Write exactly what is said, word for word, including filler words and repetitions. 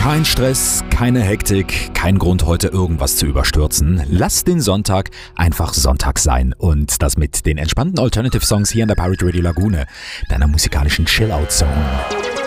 Kein Stress, keine Hektik, kein Grund heute irgendwas zu überstürzen. Lass den Sonntag einfach Sonntag sein und das mit den entspannten Alternative Songs hier in der Pirate Radio Lagune, deiner musikalischen Chill-Out-Zone.